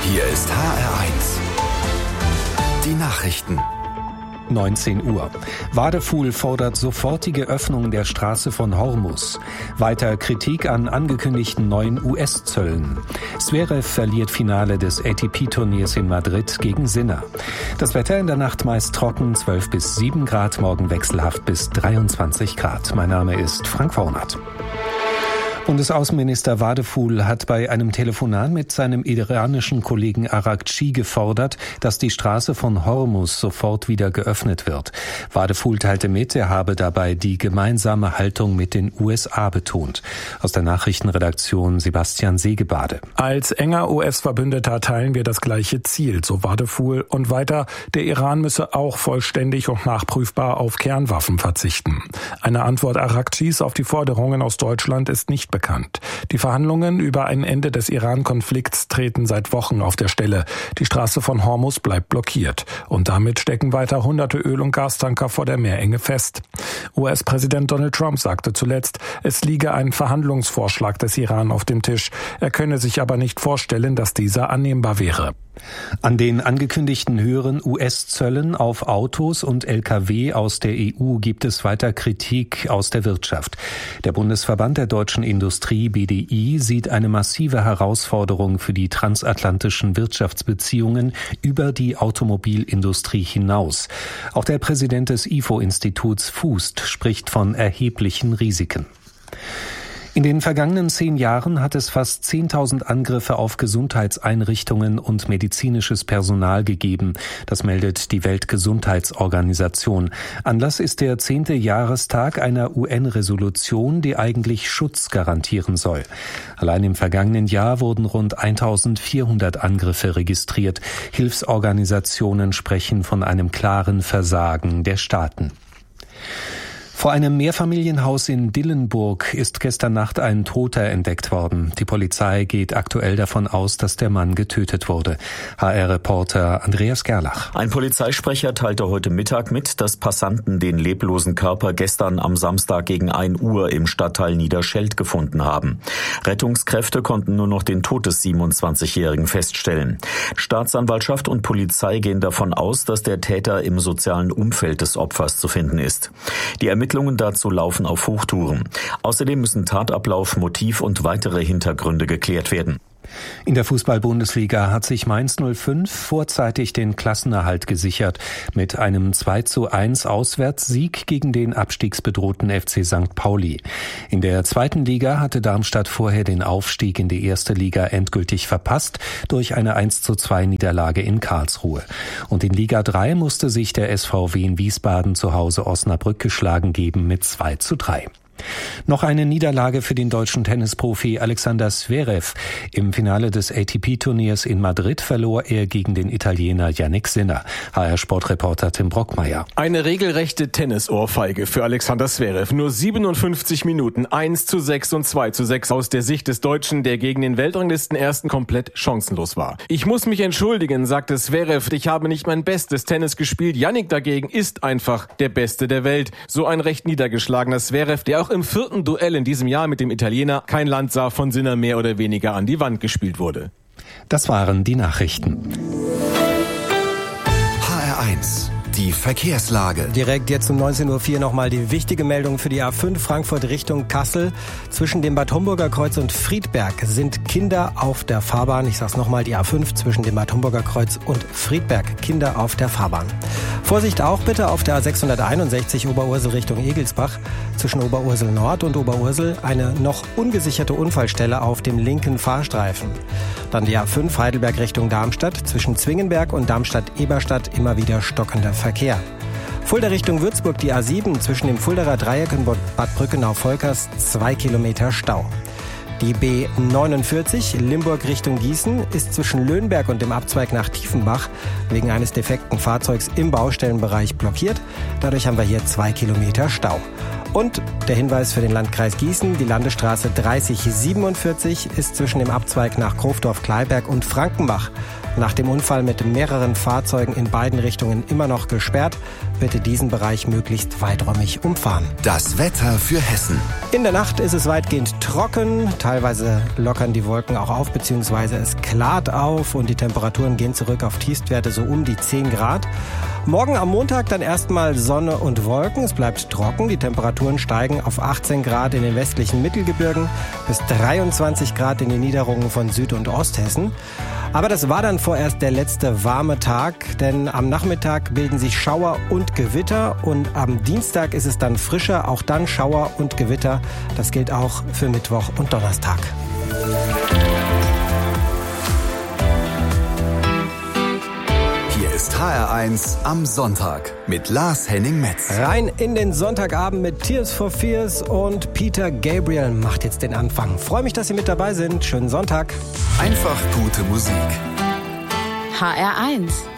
Hier ist HR1. Die Nachrichten. 19 Uhr. Wadefuhl fordert sofortige Öffnung der Straße von Hormuz. Weiter Kritik an angekündigten neuen US-Zöllen. Zverev verliert Finale des ATP-Turniers in Madrid gegen Sinner. Das Wetter in der Nacht meist trocken, 12 bis 7 Grad, morgen wechselhaft bis 23 Grad. Mein Name ist Frank Vornert. Bundesaußenminister Wadefuhl hat bei einem Telefonat mit seinem iranischen Kollegen Araghchi gefordert, dass die Straße von Hormuz sofort wieder geöffnet wird. Wadefuhl teilte mit, er habe dabei die gemeinsame Haltung mit den USA betont. Aus der Nachrichtenredaktion Sebastian Segebade. Als enger US-Verbündeter teilen wir das gleiche Ziel, so Wadefuhl. Und weiter, der Iran müsse auch vollständig und nachprüfbar auf Kernwaffen verzichten. Eine Antwort Araghchis auf die Forderungen aus Deutschland ist nicht bekannt. Die Verhandlungen über ein Ende des Iran-Konflikts treten seit Wochen auf der Stelle. Die Straße von Hormuz bleibt blockiert. Und damit stecken weiter hunderte Öl- und Gastanker vor der Meerenge fest. US-Präsident Donald Trump sagte zuletzt, es liege ein Verhandlungsvorschlag des Iran auf dem Tisch. Er könne sich aber nicht vorstellen, dass dieser annehmbar wäre. An den angekündigten höheren US-Zöllen auf Autos und Lkw aus der EU gibt es weiter Kritik aus der Wirtschaft. Der Bundesverband der deutschen Industrie BDI sieht eine massive Herausforderung für die transatlantischen Wirtschaftsbeziehungen über die Automobilindustrie hinaus. Auch der Präsident des IFO-Instituts Fußt spricht von erheblichen Risiken. In den vergangenen 10 Jahren hat es fast 10.000 Angriffe auf Gesundheitseinrichtungen und medizinisches Personal gegeben. Das meldet die Weltgesundheitsorganisation. Anlass ist der 10. Jahrestag einer UN-Resolution, die eigentlich Schutz garantieren soll. Allein im vergangenen Jahr wurden rund 1.400 Angriffe registriert. Hilfsorganisationen sprechen von einem klaren Versagen der Staaten. Vor einem Mehrfamilienhaus in Dillenburg ist gestern Nacht ein Toter entdeckt worden. Die Polizei geht aktuell davon aus, dass der Mann getötet wurde. HR-Reporter Andreas Gerlach. Ein Polizeisprecher teilte heute Mittag mit, dass Passanten den leblosen Körper gestern am Samstag gegen 1 Uhr im Stadtteil Niederscheld gefunden haben. Rettungskräfte konnten nur noch den Tod des 27-Jährigen feststellen. Staatsanwaltschaft und Polizei gehen davon aus, dass der Täter im sozialen Umfeld des Opfers zu finden ist. Die Ermittlungen dazu laufen auf Hochtouren. Außerdem müssen Tatablauf, Motiv und weitere Hintergründe geklärt werden. In der Fußball-Bundesliga hat sich Mainz 05 vorzeitig den Klassenerhalt gesichert mit einem 2:1 Auswärtssieg gegen den abstiegsbedrohten FC St. Pauli. In der zweiten Liga hatte Darmstadt vorher den Aufstieg in die erste Liga endgültig verpasst durch eine 1:2 Niederlage in Karlsruhe. Und in Liga 3 musste sich der SVW in Wiesbaden zu Hause Osnabrück geschlagen geben mit 2:3. Noch eine Niederlage für den deutschen Tennisprofi Alexander Zverev. Im Finale des ATP-Turniers in Madrid verlor er gegen den Italiener Jannik Sinner. HR-Sportreporter Tim Brockmeier. Eine regelrechte Tennisohrfeige für Alexander Zverev. Nur 57 Minuten, 1:6 und 2:6 aus der Sicht des Deutschen, der gegen den Weltranglisten-Ersten komplett chancenlos war. Ich muss mich entschuldigen, sagte Zverev. Ich habe nicht mein bestes Tennis gespielt. Jannik dagegen ist einfach der Beste der Welt. So ein recht niedergeschlagener Zverev, der auch im 4. Duell in diesem Jahr mit dem Italiener kein Land sah, von Sinner mehr oder weniger an die Wand gespielt wurde. Das waren die Nachrichten. HR1. Die Verkehrslage. Direkt jetzt um 19.04 Uhr nochmal die wichtige Meldung für die A5 Frankfurt Richtung Kassel. Zwischen dem Bad Homburger Kreuz und Friedberg sind Kinder auf der Fahrbahn. Ich sag's nochmal, die A5 zwischen dem Bad Homburger Kreuz und Friedberg. Kinder auf der Fahrbahn. Vorsicht auch bitte auf der A661 Oberursel Richtung Egelsbach. Zwischen Oberursel Nord und Oberursel eine noch ungesicherte Unfallstelle auf dem linken Fahrstreifen. Dann die A5 Heidelberg Richtung Darmstadt. Zwischen Zwingenberg und Darmstadt-Eberstadt immer wieder stockender Verkehr. Fulda Richtung Würzburg die A7 zwischen dem Fuldaer Dreieck und Bad Brückenau-Volkers 2 Kilometer Stau. Die B49 Limburg Richtung Gießen ist zwischen Löhnberg und dem Abzweig nach Tiefenbach wegen eines defekten Fahrzeugs im Baustellenbereich blockiert. Dadurch haben wir hier 2 Kilometer Stau. Und der Hinweis für den Landkreis Gießen, die Landesstraße 3047 ist zwischen dem Abzweig nach Krofdorf-Kleiberg und Frankenbach Nach dem Unfall mit mehreren Fahrzeugen in beiden Richtungen immer noch gesperrt. Bitte diesen Bereich möglichst weiträumig umfahren. Das Wetter für Hessen. In der Nacht ist es weitgehend trocken. Teilweise lockern die Wolken auch auf, beziehungsweise es klart auf und die Temperaturen gehen zurück auf Tiefstwerte so um die 10 Grad. Morgen am Montag dann erstmal Sonne und Wolken. Es bleibt trocken. Die Temperaturen steigen auf 18 Grad in den westlichen Mittelgebirgen bis 23 Grad in den Niederungen von Süd- und Osthessen. Aber das war dann vorerst der letzte warme Tag, denn am Nachmittag bilden sich Schauer und Gewitter und am Dienstag ist es dann frischer, auch dann Schauer und Gewitter. Das gilt auch für Mittwoch und Donnerstag. Ist HR1 am Sonntag mit Lars Henning Metz. Rein in den Sonntagabend mit Tears for Fears und Peter Gabriel macht jetzt den Anfang. Freue mich, dass Sie mit dabei sind. Schönen Sonntag. Einfach gute Musik. HR1